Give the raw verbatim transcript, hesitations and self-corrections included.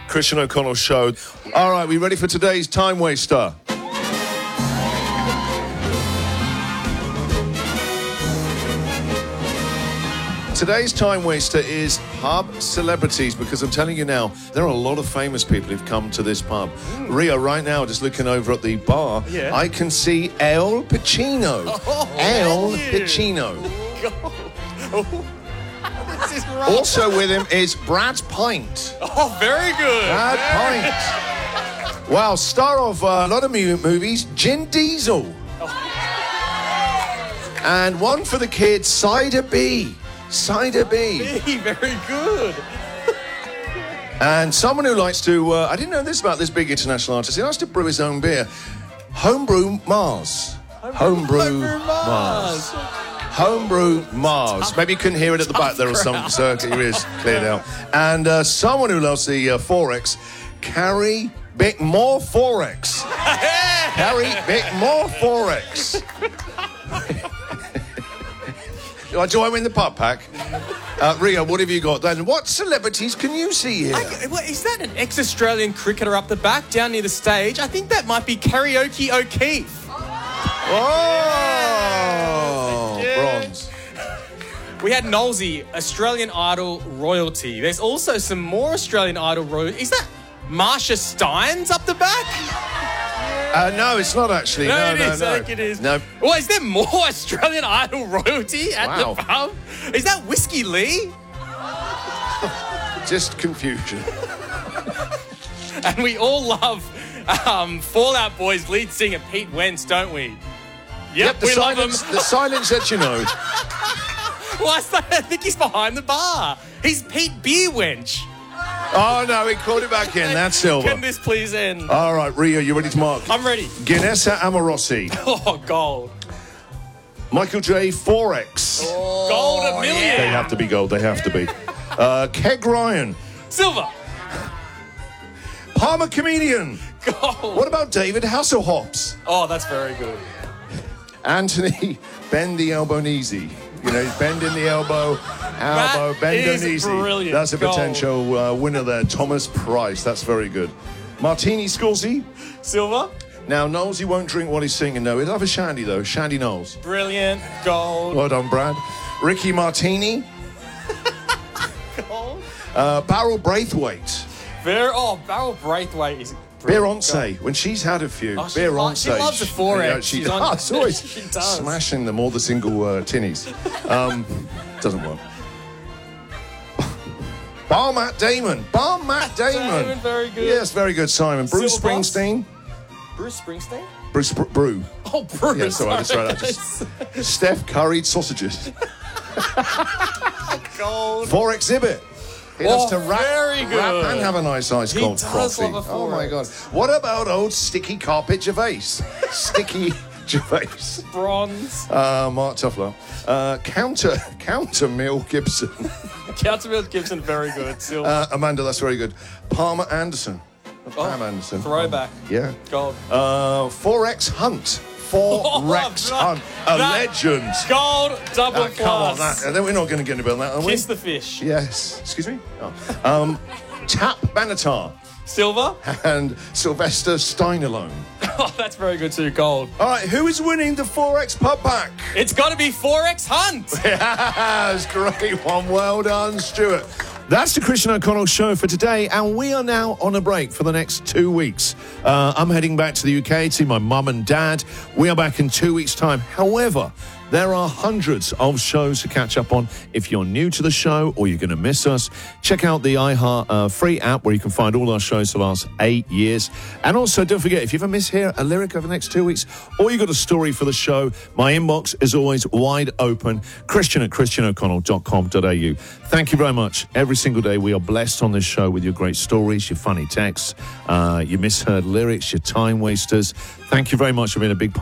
Christian O'Connell Show. All right, we ready for today's Time Waster? Today's Time Waster is pub celebrities, because I'm telling you now, there are a lot of famous people who've come to this pub. Mm. Rio, right now, just looking over at the bar, yeah. I can see Al Pacino. Oh, Al Pacino. Oh. This is right. Also with him is Brad Pint. Oh, very good. Brad very Pint. Wow, star of uh, a lot of movies, Vin Diesel. Oh. And one for the kids, Cider B. Cider B. Very good. And someone who likes to, uh, I didn't know this about this big international artist, he likes to brew his own beer. Homebrew Mars. Homebrew, Homebrew Mars. Homebrew Mars. Maybe you couldn't hear it at the back there or something, so your ears cleared out. And uh, someone who loves the uh, Forex, Carrie Bickmore Forex. Carrie Bickmore Forex. Do I win the pub pack? Uh, Rio, what have you got then? What celebrities can you see here? I, well, is that an ex-Australian cricketer up the back, down near the stage? I think that might be Karaoke O'Keefe. Oh! Yeah. Bronze. We had Nolsey, Australian Idol royalty. There's also some more Australian Idol royalty. Is that Marsha Steins up the back? Uh, no, it's not actually. No, no, it no, is. no. I think it is. No. Well, is there more Australian Idol royalty at Wow. the pub? Is that Whiskey Lee? Just confusion. And we all love um, Fall Out Boy's lead singer Pete Wentz, don't we? Yep, yep the we silence, love him. The silence that you know. Well, I think he's behind the bar. He's Pete Beer Wench. Oh, no, he called it back in. That's silver. Can this please end? All right, Rio, you ready to mark? I'm ready. Guinessa Amorossi. Oh, gold. Michael J. Forex. Oh, gold a million. Yeah. They have to be gold. They have to be. Uh, Keg Ryan. Silver. Palmer Comedian. Gold. What about David Hasselhoffs? Oh, that's very good. Anthony Bend the Elbow Easy. You know, bend in the elbow, elbow, that bend is on easy. Brilliant. That's a Gold. potential uh, winner there. Thomas Price. That's very good. Martini Scorsese. Silver. Now, Knowles, he won't drink what he's singing, though. He'll have a shandy, though. Shandy Knowles. Brilliant. Gold. Well done, Brad. Ricky Martini. Gold. Uh, Barrel Braithwaite. Very, oh, Barrel Braithwaite is... Beyonce, when she's had a few, oh, Beyonce. She loves the Forex. You know, she She's does, on, always she does. smashing them, all the single uh, tinnies. Um, doesn't work. Bar Matt Damon. Bar Matt Damon. Damon, very good. Yes, very good, Simon. Bruce Silver Springsteen. Boss? Bruce Springsteen? Bruce Br- Brew. Oh, Bruce. Yeah, sorry, that's right. I just... Steph curried sausages. Gold. For exhibit. He oh, loves to rap, very good. rap and have a nice ice he cold does coffee. love a Oh my God! Forex. What about old Sticky Carpet Gervais? Sticky Gervais. Bronze. Uh, Mark Tuffler. Uh, counter, counter Mill Gibson. Counterfield Gibson, very good. Silver. Uh, Amanda, that's very good. Palmer Anderson. Oh, Pam Anderson. Throwback. Um, yeah. Gold. Uh, Forex Hunt. Forex Oh, Hunt. A that- legend. Gold, double Uh, come on, plus. that, then we're not going to get into that, are we? Kiss the fish. Yes. Excuse me? Oh. Um, Tap Benatar. Silver. And Sylvester Steinerlone. Oh, that's very good too. Gold. All right, who is winning the Forex Pub Pack? It's got to be Forex Hunt. Yes, great one. Well done, Stuart. That's the Christian O'Connell Show for today, and we are now on a break for the next two weeks. Uh, I'm heading back to the U K to see my mum and dad. We are back in two weeks' time. However, there are hundreds of shows to catch up on. If you're new to the show or you're going to miss us, check out the iHeart uh, free app where you can find all our shows for the last eight years. And also, don't forget, if you ever miss here a lyric over the next two weeks, or you got a story for the show, my inbox is always wide open. Christian at christian o'connell dot com dot a u. Thank you very much. Every single day we are blessed on this show with your great stories, your funny texts, uh, your misheard lyrics, your time wasters. Thank you very much for being a big part